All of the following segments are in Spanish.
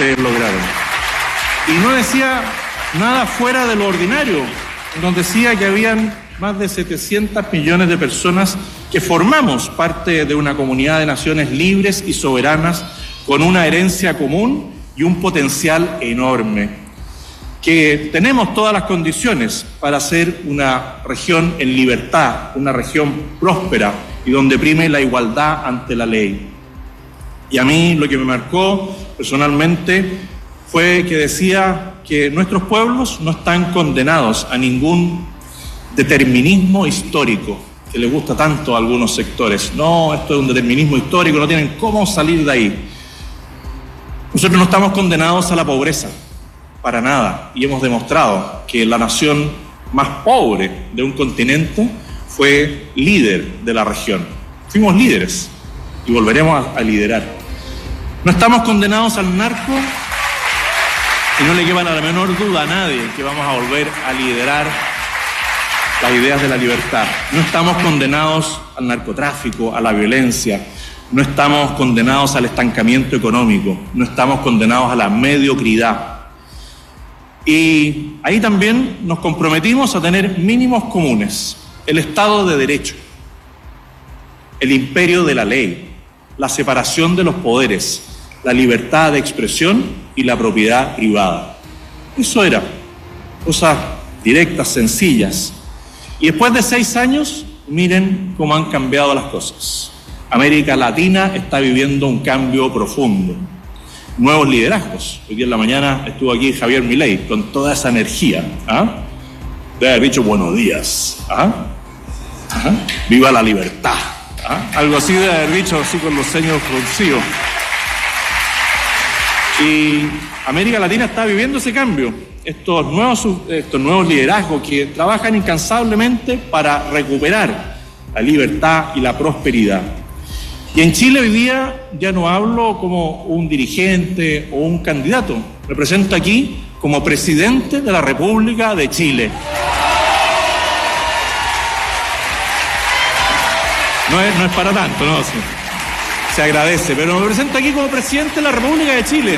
ustedes lograron. Y no decía nada fuera de lo ordinario, nos decía que habían más de 700 millones de personas que formamos parte de una comunidad de naciones libres y soberanas con una herencia común y un potencial enorme, que tenemos todas las condiciones para ser una región en libertad, una región próspera y donde prime la igualdad ante la ley. Y a mí lo que me marcó personalmente fue que decía que nuestros pueblos no están condenados a ningún determinismo histórico, que le gusta tanto a algunos sectores. No, esto es un determinismo histórico, no tienen cómo salir de ahí. Nosotros no estamos condenados a la pobreza, para nada, y hemos demostrado que la nación más pobre de un continente fue líder de la región. Fuimos líderes y volveremos a liderar. No estamos condenados al narco y no le quepa la menor duda a nadie que vamos a volver a liderar las ideas de la libertad. No estamos condenados al narcotráfico, a la violencia, no estamos condenados al estancamiento económico, no estamos condenados a la mediocridad. Y ahí también nos comprometimos a tener mínimos comunes: el Estado de Derecho, el imperio de la ley, la separación de los poderes, la libertad de expresión y la propiedad privada. Eso era, cosas directas, sencillas. Y después de 6 años, miren cómo han cambiado las cosas. América Latina está viviendo un cambio profundo. Nuevos liderazgos. Hoy día en la mañana estuvo aquí Javier Milei con toda esa energía. Debe haber dicho buenos días. Viva la libertad. Algo así debe haber dicho, así con los ceños fruncidos. Y América Latina está viviendo ese cambio. Estos nuevos liderazgos que trabajan incansablemente para recuperar la libertad y la prosperidad. Y en Chile hoy día ya no hablo como un dirigente o un candidato, me presento aquí como presidente de la República de Chile. No es para tanto, no, se agradece, pero me presento aquí como presidente de la República de Chile.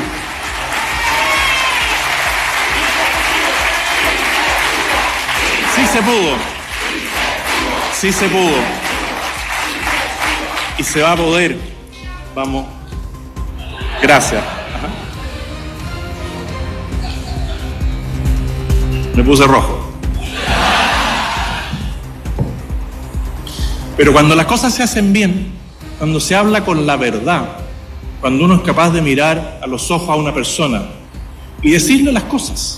Sí se pudo. Sí se pudo. Y se va a poder. Vamos. Gracias. Me puse rojo. Pero cuando las cosas se hacen bien, cuando se habla con la verdad, cuando uno es capaz de mirar a los ojos a una persona y decirle las cosas,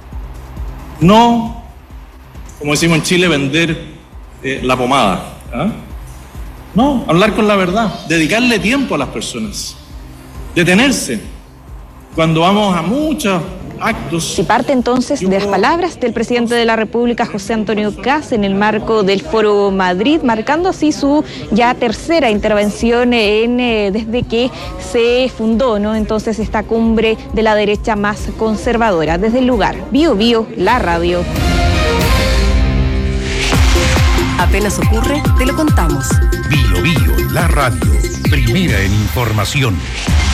no, como decimos en Chile, vender la pomada, no, hablar con la verdad, dedicarle tiempo a las personas, detenerse cuando vamos a muchos actos. Y parte entonces de las palabras del presidente de la República, José Antonio Kast, en el marco del Foro Madrid, marcando así su ya tercera intervención desde que se fundó, ¿no? Entonces esta cumbre de la derecha más conservadora. Desde el lugar, Bío Bío, la radio. Apenas ocurre, te lo contamos. Bío Bío, la radio, primera en información.